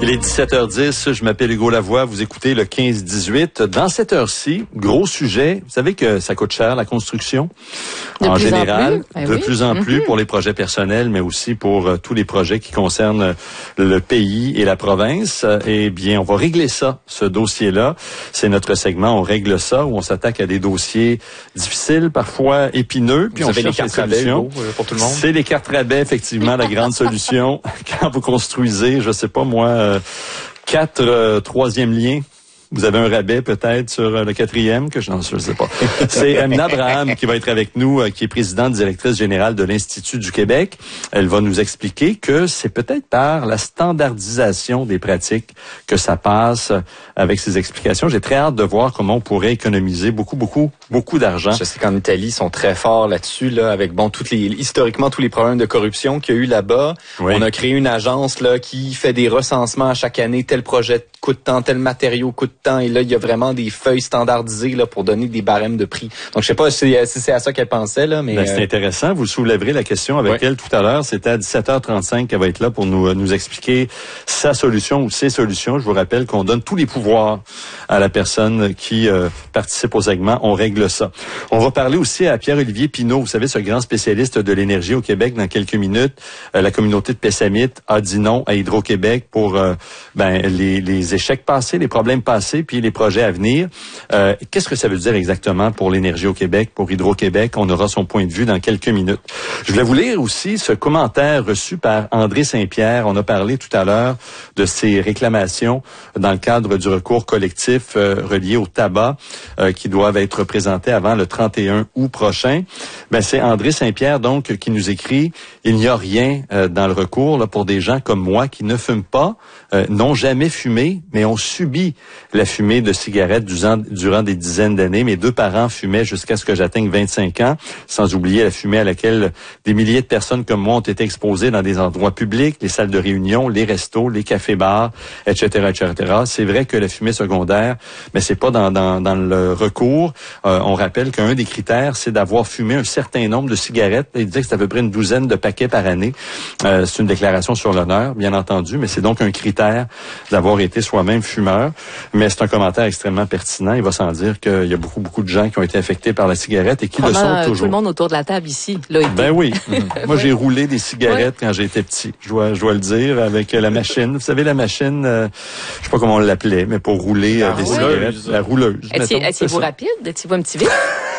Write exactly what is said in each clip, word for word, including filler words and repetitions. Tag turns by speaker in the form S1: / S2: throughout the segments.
S1: Il est dix-sept heures dix, je m'appelle Hugo Lavoie, vous écoutez le quinze dix-huit. Dans cette heure-ci, gros sujet, vous savez que ça coûte cher la construction,
S2: de
S1: en
S2: plus
S1: général,
S2: en plus. Ben
S1: de
S2: oui.
S1: plus en plus
S2: Mm-hmm.
S1: pour les projets personnels, mais aussi pour euh, tous les projets qui concernent le pays et la province. Eh bien, on va régler ça, ce dossier-là. C'est notre segment, on règle ça, où on s'attaque à des dossiers difficiles, parfois épineux, puis
S3: vous
S1: on
S3: avez
S1: cherche
S3: les
S1: des
S3: cartes rabais,
S1: solutions.
S3: Hugo, pour tout le monde.
S1: C'est les cartes rabais, effectivement, la grande solution quand vous construisez, je sais pas moi, euh, quatre euh, troisième liens. Vous avez un rabais peut-être sur euh, le quatrième, que je n'en sais pas. C'est Amina Abraham qui va être avec nous, euh, qui est présidente directrice générale de l'Institut du Québec. Elle va nous expliquer que c'est peut-être par la standardisation des pratiques que ça passe avec ses explications. J'ai très hâte de voir comment on pourrait économiser beaucoup, beaucoup, beaucoup d'argent.
S3: Je sais qu'en Italie, ils sont très forts là-dessus, là, avec bon toutes les historiquement tous les problèmes de corruption qu'il y a eu là-bas.
S1: Oui.
S3: On a créé une agence là qui fait des recensements à chaque année. Tel projet coûte tant, tel matériau coûte tant, et là il y a vraiment des feuilles standardisées là pour donner des barèmes de prix. Donc je sais pas si, si c'est à ça qu'elle pensait là, mais
S1: ben, c'est
S3: euh...
S1: intéressant. Vous soulèverez la question avec
S3: ouais.
S1: elle tout à l'heure. C'était à dix-sept heures trente-cinq qu'elle va être là pour nous nous expliquer sa solution ou ses solutions. Je vous rappelle qu'on donne tous les pouvoirs à la personne qui euh, participe au segment. On règle ça. On va parler aussi à Pierre-Olivier Pinault. Vous savez, ce grand spécialiste de l'énergie au Québec. Dans quelques minutes, euh, la communauté de Pessamite a dit non à Hydro-Québec pour euh, ben les, les échecs passés, les problèmes passés, puis les projets à venir. Euh, qu'est-ce que ça veut dire exactement pour l'énergie au Québec, pour Hydro-Québec? On aura son point de vue dans quelques minutes. Je voulais vous lire aussi ce commentaire reçu par André Saint-Pierre. On a parlé tout à l'heure de ces réclamations dans le cadre du recours collectif euh, relié au tabac euh, qui doivent être présentés avant le trente et un août prochain. Ben, c'est André Saint-Pierre donc qui nous écrit « Il n'y a rien euh, dans le recours là, pour des gens comme moi qui ne fument pas, euh, n'ont jamais fumé, mais ont subi la fumée de cigarettes durant, durant des dizaines d'années. Mes deux parents fumaient jusqu'à ce que j'atteigne vingt-cinq ans, sans oublier la fumée à laquelle des milliers de personnes comme moi ont été exposées dans des endroits publics, les salles de réunion, les restos, les cafés-bars, et cetera, et cetera. C'est vrai que la fumée secondaire, mais c'est pas dans, dans, dans le recours. Euh, on rappelle qu'un des critères, c'est d'avoir fumé un certain nombre de cigarettes. Il disait que c'est à peu près une douzaine de paquets par année. Euh, c'est une déclaration sur l'honneur, bien entendu, mais c'est donc un critère d'avoir été soi-même fumeur. Mais c'est un commentaire extrêmement pertinent. Il va sans dire qu'il y a beaucoup, beaucoup de gens qui ont été affectés par la cigarette et qui
S2: Vraiment,
S1: le sont toujours.
S2: Tout le monde autour de la table ici l'a été.
S1: Ben oui. Moi,
S2: Oui.
S1: j'ai roulé des cigarettes quand j'étais petit. Je dois, je dois le dire, avec la machine. Vous savez, la machine, euh, je sais pas comment on l'appelait, mais pour rouler euh, des
S3: rouleuse.
S1: cigarettes. La rouleuse.
S2: Étiez-
S1: mettons,
S2: Étiez-vous
S1: c'est ça.
S2: rapide? Étiez-vous un petit vite?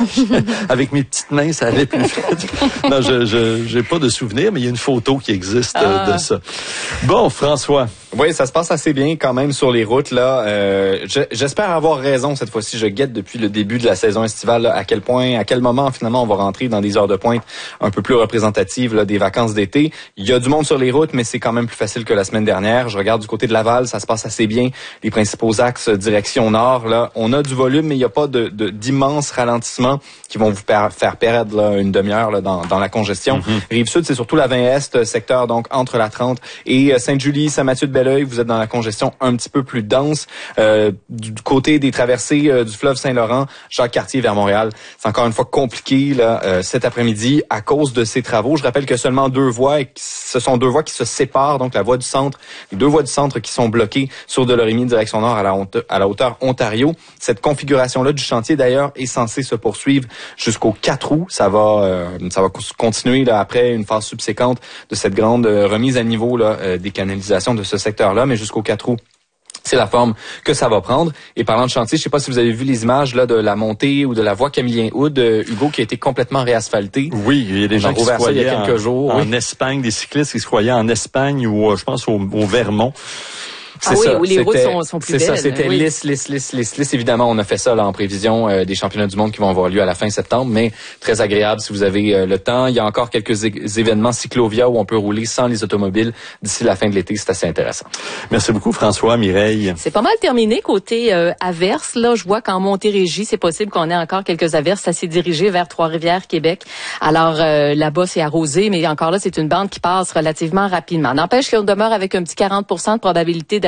S1: Avec mes petites mains, ça allait plus vite. Non, je, je, j'ai pas de souvenir, mais il y a une photo qui existe euh,
S2: Ah.
S1: de ça. Bon, François.
S3: Oui, ça se passe assez bien quand même sur les routes là. Euh, je- j'espère avoir raison cette fois-ci. Je guette depuis le début de la saison estivale là, à quel point, à quel moment finalement on va rentrer dans des heures de pointe un peu plus représentatives là, des vacances d'été. Il y a du monde sur les routes, mais c'est quand même plus facile que la semaine dernière. Je regarde du côté de Laval, ça se passe assez bien. Les principaux axes euh, direction nord là, on a du volume, mais il n'y a pas de, de d'immenses ralentissements qui vont vous per- faire perdre là, une demi-heure là, dans, dans la congestion. Mm-hmm. Rive-Sud, c'est surtout la vingt Est, secteur donc entre la trente et euh, Sainte-Julie, Saint-Mathieu-de-Belleuil. Vous êtes dans la congestion un petit peu plus dense. Euh, du côté des traversées euh, du fleuve Saint-Laurent, Jacques-Cartier vers Montréal, c'est encore une fois compliqué là, euh, cet après-midi à cause de ces travaux. Je rappelle que seulement deux voies, et ce sont deux voies qui se séparent, donc la voie du centre, les deux voies du centre qui sont bloquées sur de Lorimier direction nord à la, à la hauteur Ontario. Cette configuration-là du chantier d'ailleurs est censée se poursuivre jusqu'au quatre août. Ça va, euh, ça va continuer là, après une phase subséquente de cette grande euh, remise à niveau là, euh, des canalisations de ce secteur-là, mais jusqu'au quatre août. C'est la forme que ça va prendre. Et parlant de chantier, je sais pas si vous avez vu les images là de la montée ou de la voie Camillien-Hood, euh, Hugo, qui a été complètement réasphaltée.
S1: Oui, il y a des
S3: On
S1: gens
S3: a
S1: qui se
S3: rouvert ça il y
S1: croyaient
S3: a quelques
S1: en,
S3: jours,
S1: en
S3: oui.
S1: Espagne, des cyclistes qui se croyaient en Espagne ou euh, je pense au, au Vermont.
S2: Ah oui, où les routes
S3: c'était-
S2: sont, sont plus
S3: C'est ça,
S2: belles,
S3: c'était
S2: oui.
S3: lisse, lisse, lisse, lisse, lisse. Évidemment, on a fait ça là en prévision euh, des championnats du monde qui vont avoir lieu à la fin septembre, mais très agréable si vous avez euh, le temps. Il y a encore quelques é- événements cyclovia où on peut rouler sans les automobiles d'ici la fin de l'été. C'est assez intéressant.
S1: Merci beaucoup, François, Mireille.
S2: C'est pas mal terminé côté euh, averses. Là, je vois qu'en Montérégie, c'est possible qu'on ait encore quelques averses assez dirigées vers Trois-Rivières, Québec. Alors euh, là-bas, c'est arrosé, mais encore là, c'est une bande qui passe relativement rapidement. N'empêche qu'on demeure avec un petit quarante pour cent de probabilité d'averse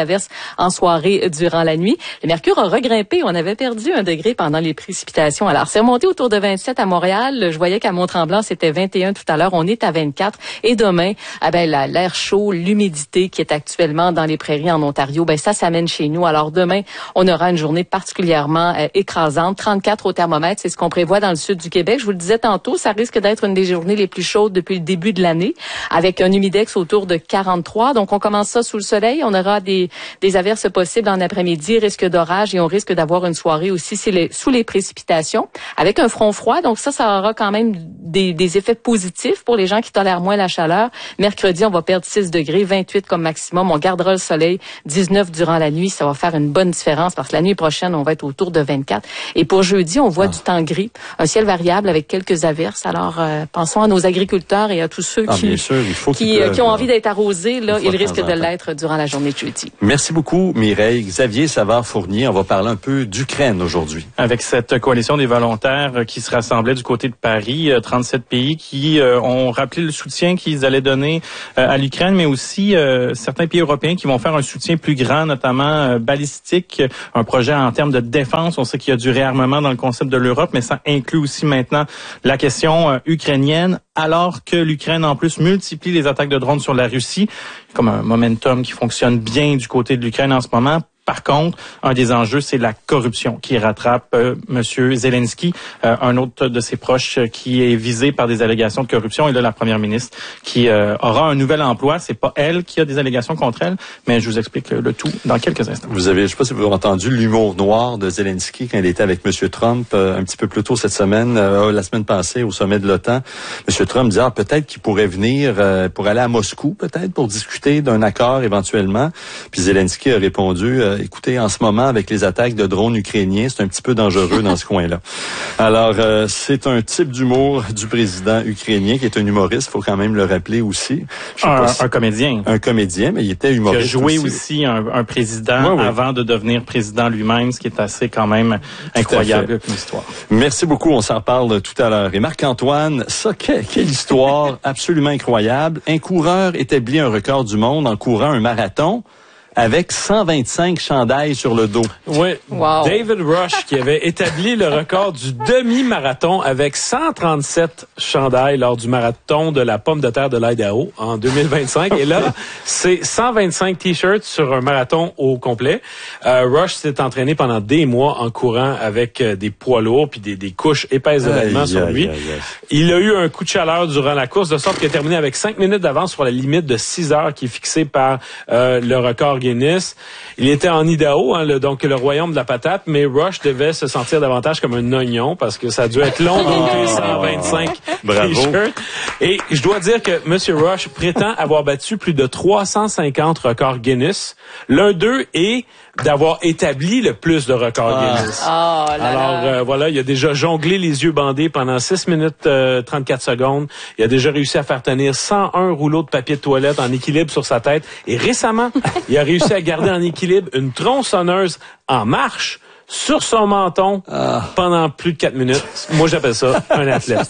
S2: averses en soirée durant la nuit. Le mercure a regrimpé. On avait perdu un degré pendant les précipitations. Alors, c'est remonté autour de vingt-sept à Montréal. Je voyais qu'à Mont-Tremblant, c'était vingt et un tout à l'heure. On est à vingt-quatre. Et demain, ah ben, la, l'air chaud, l'humidité qui est actuellement dans les prairies en Ontario, ben, ça s'amène chez nous. Alors, demain, on aura une journée particulièrement euh, écrasante. trente-quatre au thermomètre, c'est ce qu'on prévoit dans le sud du Québec. Je vous le disais tantôt, ça risque d'être une des journées les plus chaudes depuis le début de l'année, avec un humidex autour de quarante-trois. Donc, on commence ça sous le soleil. On aura des, des averses possibles en après-midi, risque d'orage, et on risque d'avoir une soirée aussi sous les, sous les précipitations, avec un front froid. Donc, ça, ça aura quand même des, des effets positifs pour les gens qui tolèrent moins la chaleur. Mercredi, on va perdre six degrés, vingt-huit comme maximum. On gardera le soleil, dix-neuf durant la nuit. Ça va faire une bonne différence parce que la nuit prochaine, on va être autour de vingt-quatre. Et pour jeudi, on voit ah. du temps gris, un ciel variable avec quelques averses. Alors, euh, pensons à nos agriculteurs et à tous ceux
S1: ah,
S2: qui,
S1: bien sûr, il faut
S2: qui,
S1: pleuve,
S2: qui ont envie d'être arrosés. Là, ils risquent de
S1: temps.
S2: l'être durant la journée de jeudi.
S1: Merci beaucoup, Mireille. Xavier Savard-Fournier, on va parler un peu d'Ukraine aujourd'hui.
S4: Avec cette coalition des volontaires qui se rassemblait du côté de Paris, trente-sept pays qui euh, ont rappelé le soutien qu'ils allaient donner euh, à l'Ukraine, mais aussi euh, certains pays européens qui vont faire un soutien plus grand, notamment euh, balistique, un projet en termes de défense. On sait qu'il y a du réarmement dans le concept de l'Europe, mais ça inclut aussi maintenant la question euh, ukrainienne, alors que l'Ukraine, en plus, multiplie les attaques de drones sur la Russie, comme un momentum qui fonctionne bien du côté de l'Ukraine en ce moment. Par contre, un des enjeux, c'est la corruption qui rattrape euh, Monsieur Zelensky, euh, un autre de ses proches euh, qui est visé par des allégations de corruption. Et là, la première ministre qui euh, aura un nouvel emploi. C'est pas elle qui a des allégations contre elle, mais je vous explique le, le tout dans quelques instants.
S1: Vous avez, je sais pas si vous avez entendu l'humour noir de Zelensky quand il était avec Monsieur Trump euh, un petit peu plus tôt cette semaine, euh, la semaine passée au sommet de l'OTAN. Monsieur Trump disait ah, peut-être qu'il pourrait venir euh, pour aller à Moscou, peut-être pour discuter d'un accord éventuellement. Puis Zelensky a répondu euh, écoutez, en ce moment, avec les attaques de drones ukrainiens, c'est un petit peu dangereux dans ce coin-là. Alors, euh, c'est un type d'humour du président ukrainien qui est un humoriste, faut quand même le rappeler aussi.
S4: Un,
S1: si...
S4: un comédien.
S1: Un comédien, mais il était humoriste.
S4: Qui a joué
S1: aussi,
S4: aussi un, un président
S1: ouais, ouais.
S4: avant de devenir président lui-même, ce qui est assez quand même incroyable comme histoire.
S1: Merci beaucoup, on s'en parle tout à l'heure. Et Marc-Antoine, ça, quelle, quelle histoire absolument incroyable. Un coureur établit un record du monde en courant un marathon avec cent vingt-cinq chandails sur le dos.
S5: Oui,
S2: wow.
S5: David Rush qui avait établi le record du demi-marathon avec cent trente-sept chandails lors du marathon de la pomme de terre de l'Idaho en deux mille vingt-cinq. Et là, c'est cent vingt-cinq t-shirts sur un marathon au complet. Euh, Rush s'est entraîné pendant des mois en courant avec euh, des poids lourds puis des, des couches épaisses de vêtements sur lui. Aïe, aïe, aïe. Il a eu un coup de chaleur durant la course, de sorte qu'il a terminé avec cinq minutes d'avance sur la limite de six heures qui est fixée par euh, le record Guinness. Il était en Idaho, hein, le, donc le royaume de la patate, mais Rush devait se sentir davantage comme un oignon parce que ça a dû être long de monter cent vingt-cinq t-shirts. Et je dois dire que M. Rush prétend avoir battu plus de trois cent cinquante records Guinness. L'un d'eux est d'avoir établi le plus de records ah. Guinness.
S2: Oh, là
S5: Alors euh, voilà, il a déjà jonglé les yeux bandés pendant six minutes euh, trente-quatre secondes. Il a déjà réussi à faire tenir cent un rouleaux de papier de toilette en équilibre sur sa tête. Et récemment, il a réussi à garder en équilibre une tronçonneuse en marche sur son menton ah. pendant plus de quatre minutes. Moi, j'appelle ça un athlète.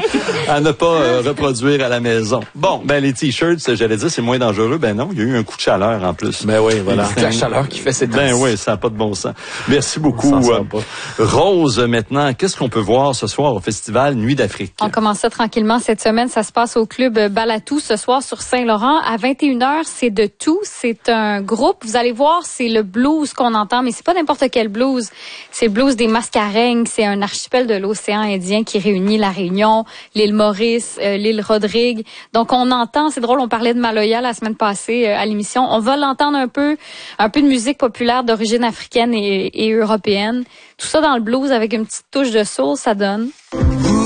S1: À ne pas euh, reproduire à la maison. Bon, ben les t-shirts, j'allais dire, c'est moins dangereux. Ben non, il y a eu un coup de chaleur en plus.
S3: Ben oui, voilà. C'est la chaleur qui fait cette
S1: Ben oui, ça n'a pas de bon sens. Merci beaucoup. Euh, Rose, maintenant, qu'est-ce qu'on peut voir ce soir au festival Nuit d'Afrique?
S6: On commence ça tranquillement cette semaine. Ça se passe au club Balatou ce soir sur Saint-Laurent. À vingt et une heures, c'est de tout. C'est un groupe. Vous allez voir, c'est le blues qu'on entend, mais c'est pas n'importe quel blues. C'est le blues des Mascareignes. C'est un archipel de l'océan Indien qui réunit la Réunion, l'île Maurice, euh, l'île Rodrigue. Donc, on entend, c'est drôle, on parlait de Maloya la semaine passée euh, à l'émission. On va l'entendre un peu, un peu de musique populaire d'origine africaine et, et européenne. Tout ça dans le blues avec une petite touche de soul, ça donne.